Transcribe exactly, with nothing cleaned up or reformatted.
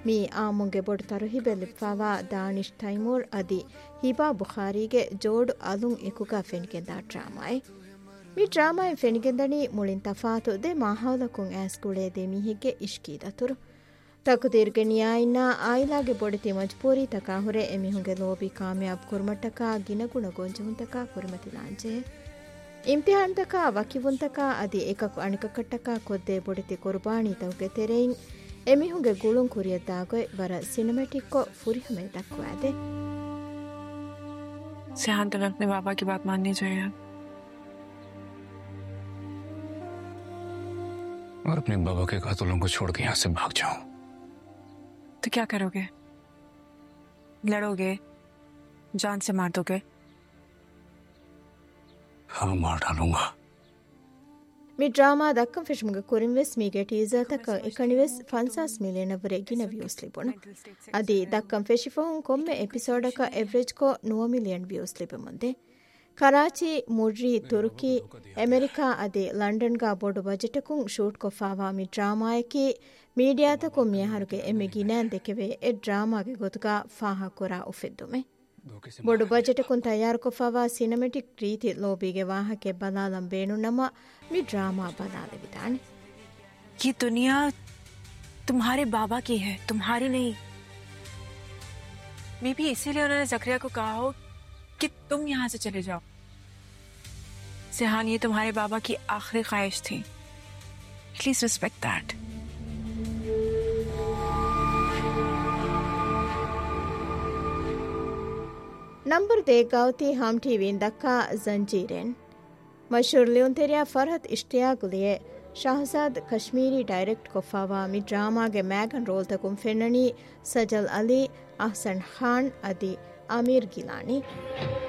Me ಆಮುಂಗೆ ಬೊಡ್ತರು ಹಿಬೆಲಿಫಾವಾ ದಾನಿಶ್ ತೈಮೂರ್ ಅದಿ ಹಿಬಾ ಬುಖಾರಿಗೆ ಜೋಡು ಅಲುಂ ಎಕುಗ ಫೆನಿಗೆಂದ ಡ್ರಾಮಾಯ್ ಮಿ ಡ್ರಾಮಾಯ್ ಫೆನಿಗೆಂದನಿ ಮುಳಿನ್ ತಫಾತು ದೆ ಮಾಹೌಲಕುಂ ಆಸ್ಕುಳೆ ದೆ ಮೀಹಿಗೆ ಇಶ್ಕೀದತುರು ತಕುದೀರ್ಗೆ ನಿಯಾಯಿನ್ನ ಆಯಿಲಾಗೆ ಬೊಡಿತಿ ಮಜ್ಪೂರಿ ತಕಾ ಹುರೆ ಎಮಿಹುಂಗೆ ಲೋಬಿ ಕಾಮಯಾಬ್ ಕುರ್ಮಟ್ಟಕ ಗಿನಗುಣ ಗೊಂಜುಂತಕ ಕುರ್ಮತಿಲಾಂಜೆ ಇಮ್ತಿಹಾನ್ ತಕ ವಕಿವುಂತಕ ಅದಿ ಏಕಕು ಅಣಿಕಕಟ್ಟಕ ಕೊದ್ದೆ ಬೊಡಿತಿ ಕುರ್ಬಾಣಿ ತೌಗೆ ತೆರೆಯಿನ್ ಎಮಿಹುಂಗೆ ಗುಳುಂ ಕುರಿಯದ್ದಾಗೊಯ್ ವರ ಸಿನೆಮೆಟಿಕ್ಕೊ ಫುರಿಹಮೆ ದಕ್ವಾದೆ सेहान तुम्हें अपने बाबा की बात माननी चाहिए और अपने बाबा के कातलों को छोड़ के यहाँ से भाग जाऊं तो क्या करोगे? लड़ोगे? जान से मार दोगे? हाँ मार डालूंगा ಮಿ ಡ್ರಾಮಾ ದಕ್ಕಂ ಫಿಶ್ಮುಗ ಕುರಿಂವೆಸ್ ಮೀಗೆ ಟೀಸರ್ ತಕ ಇಕಣಿವೆಸ್ ಫನ್ಸಾಸ್ ಮಿಲಿಯನವರೆ ಗಿನ ವ್ಯೂಸ್ ಲಿಬುಣ ಅದಿ ದಕ್ಕಂ ಫೆಶಿಫಹುಂ ಕೊಮ್ಮೆ ಎಪಿಸೋಡಕ ಎವರೇಜ್ ಕೋ ನೂರು ಮಿಲಿಯನ್ ವ್ಯೂಸ್ ಲಿಬೆ ಮುಂದೆ ಕರಾಚಿ ಮುಡ್ರಿ ತುರ್ಕಿ ಅಮೆರಿಕಾ ಅದಿ ಲಂಡನ್ ಗಾ ಬೋಡು ಬಜೆಟಕುಂ ಶೂಟ್ ಕೊಫಾವಾ ಮಿ ಡ್ರಾಮಾಯಕಿ ಮೀಡಿಯಾತಕು ಮಿಯಹರುಗೆ ಎಮ್ಮೆ ಗಿನಾನ್ ದೆಕೆವೆ ಎ ಡ್ರಾಮಾಗೆ ಗೊತುಗ ಫಾಹಾ ಕೊರಾ ಉಫೆದ್ದುಮೆ ಬೊಡು ಬಜೆಟಕುಂ ತಯಾರು ಕೊಫಾವಾ ಸಿನೆಮೆಟಿಕ್ ರೀತಿ ಲೋಬಿಗೆ ವಾಹಕೆ ಬಲಾಲಂ ಬೇಣು ನಮ मि ड्रामा बना ले बिताने ये दुनिया तुम्हारे बाबा की है तुम्हारी नहीं मे भी इसीलिए उन्होंने जकरिया को कहा हो कि तुम यहाँ से चले जाओ सेहान ये तुम्हारे बाबा की आखिरी ख्वाहिश थी प्लीज रिस्पेक्ट दैट नंबर दे गावती हम टीवी दक्का जंजीरेन मशहूर लियोंतेरिया फरहत इश्तियाक लिए शाहजाद कश्मीरी डायरेक्ट कोफावा मि ड्रामा के मैगन रोल तकुम फेननी सजल अली अहसन खान अदी आमिर गिलानी